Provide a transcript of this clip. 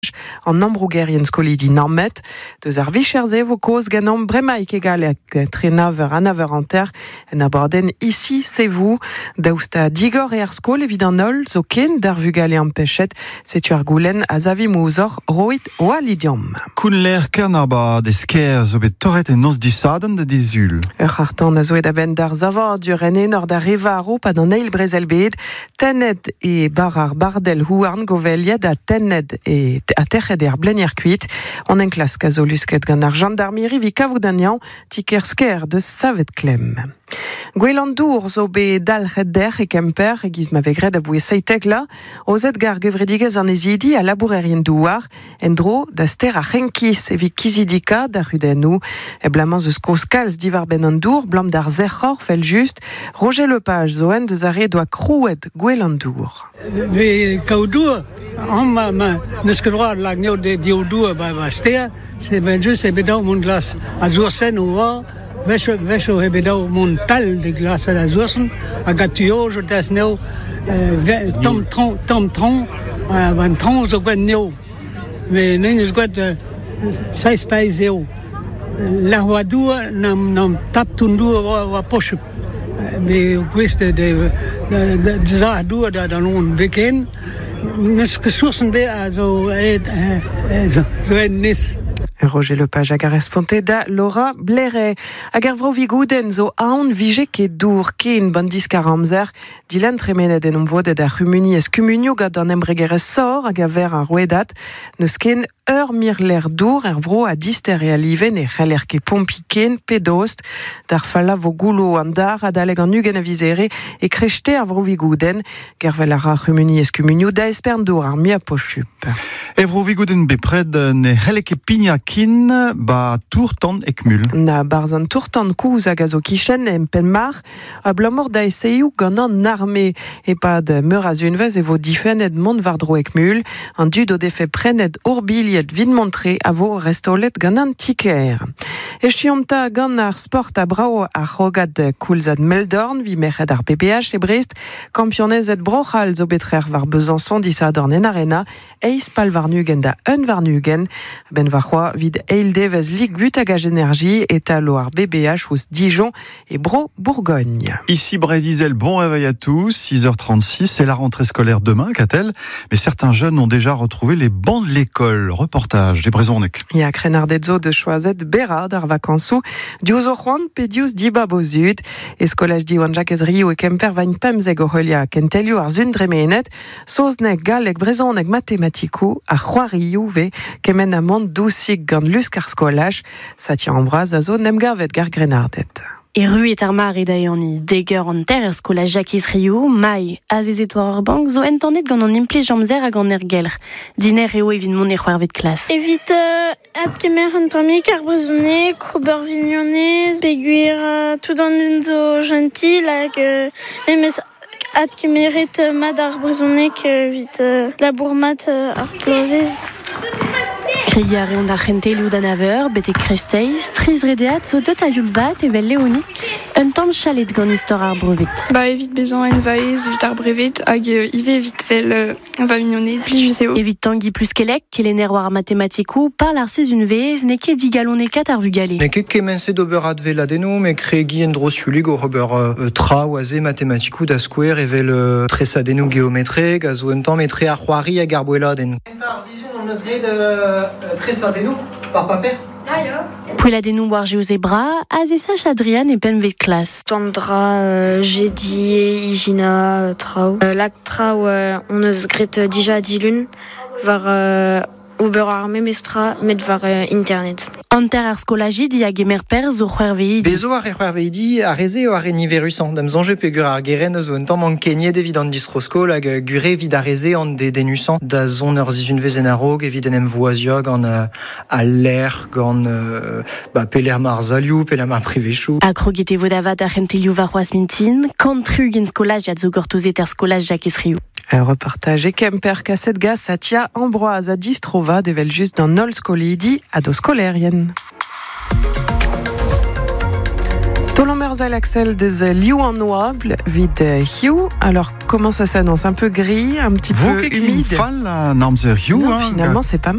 en Ambrouguerien skolidi Normet, deus ar vicherze vo koz ganom bremaik egal trenaver anaver anter en aborden ici c'est vous daousta digor e ar skol evidant nol zo ken d'ar vugal e empechet setu ar goulen a zavi mouzor roit oa lidiom. Koun l'air kernaba des sker zo bet torret en nos disaden de dizul. Ur hartan a zo ed aben d'ar zavor dur en enor da reva a ropa d'an eil brezelbed, tened e bar ar bardel houarn goveliet a tened e a terched ar blenier kuit, on en klas kazo lusket gant ar gendarmerie vi kavout d'anian tiker sker de savet klem. Gwelandour zo be dalchet der e kemper e giz ma vegred a boue seitek la, ozet gar gevredigez an ezidi a labourerien douar, en dro da ster a c'henkis e vi kizidika da rudenou, e blamant zeus koz kalz divar ben an dour, blam d'ar zerc'hor fel just, Roger Lepage zo en deus are doa krouet Gwelandour. Ve kaoudou, ma neus ket droit lagneo de dioudou ba ster, se ben just e bedao mon glas a zoursen ou va, Vecho e bedao mon tal de glas a zoursen, a gatuo jo das neo tom tron, van tron zo gwen neo. Me neus gwen 16 paiz eo. La hoadou nam tap tundou a poche. Me gweste de zadou da non beken, neus ke soursen be a zo ed nis. Roger Lepage hag ar responte da Laura Bleret. Hag ar vrovigouden zo aon vije ket dour ken bandisk ar amzer, dilan tremenet en omvodet ar rumuni eskumunio gant an embregerez sor hag a ver ar rouedat, neus ken ur mirler dour er vro a dister e aliven e c'heller ket pompi ken pedost, d'ar falla vo goulo an dar a daleg an ugen a vizere e krechte ar vrovigouden, gervel ar rumuni eskumunio da espern dour ar mi a pochup. E vrovigouden bepred ne c'helle ket pigna kin ba tourtan ekmul. Na barzan tourtan kouz hag a zo kichen en penmar, a blamor da eseiou gant an arme e pad meur a zunvez e vo difennet mont vardro ekmul, an dud o defe prenet urbiliet vid montre a vo restolet gant an tiker. E chiomta gant ar sport a brao a c'hogad koulzad Meldorn vi merc'hed ar PPH e Brest, kampionezet brochal zo betrer var Besançon disadorn en arena, eiz pal varnugen da un varnugen, ben varroa vid eildevez lig but hag a énergie et à lo ar BBH ous Dijon et Bro Bourgogne. Ici Brésil, bon réveil à tous, 6h36, c'est la rentrée scolaire demain, qu'a-t-elle? Mais certains jeunes ont déjà retrouvé les bancs de l'école. Reportage des Brezhoneg. Ya krenardetzo de choazet bera d'ar vakansou, diouz o c'hoant pe diouz diba bozut, eskolaj di oan jakez rio e kemper vain pemzeg o c'holia kentelio ar zundremenet, sozneg galek Brezhoneg mathématico a c'hoarioù ve kemen a mont dousik gant lusk ar skolaj, Satia Ambraz a zo nemgavet gar grenardet. E ruet ar mare da eoni deger an ter er skolaj Jacques Rio, mai a zezet war ar bank zo entendet gant an implez jamzer hag an gelr. Diner eo evit mon e c'hoarvet klas. Evit ad kemer an tamik ar brezhoneg, krober vignonez, peguir tout an un zo gentil hag memes ad kemeret mad ar brezhoneg evit labour mat ar plovez. Kriar eon da c'hentelioù d'anaver, bete kresteiz, triz redeat zo deut a youl bat evel leoni, un tamm chalet gant istor ar brevet. Ba evit bezan en vaez evit ar brevet hag ive evit fel va mignonez, pli juseo. Evit tangi plus kelek, kelener war matematikou, parl ar sez un vez, ne ket digalonekat ar vugale. Ne ket kemense d'ober advel adenou, me kregi en drosjulig o ober tra oaze matematikou da skouer evel tresadenou geometreg, a zo un tamm etre ar c'hoari hag ar boeladen. On eus gret tresadenou par paper. Poueladenou war jeouz e bra, a zesach Adrian e penvet klas. Tandra, Jedi, Igina, Trao. Lak Trao, on eus gret dija dilun var ober ar memestra met var internet. Anter ar skolajidi hag emer per zo c'hoarveidi. Bezo ar c'hoarveidi a reze o ar eniverusan. Dam zonje pe gur ar geren zo un tamm an kenye devid an distroskol hag gure vid a reze an de denusan da zon ur zizunvez en arog evit en em voaziog an a l'air gant peler mar zalioù, peler mar privechou. A krogete vodavat ar c'hentelioù var c'hoaz mintin, kantrug en skolaj a zo gortozet ar skolaj Jacques Rio. Un reportage e kemper kaset gaz Satia Ambroise a distrova devel just dans nol skolidi a do skolerien. Tolomerzal Axel de Liu en Noable, vid Hugh. Alors, comment ça s'annonce? Un peu gris, un petit peu humide. Vous qui fan la Namzer Hugh, non, finalement, c'est pas mal.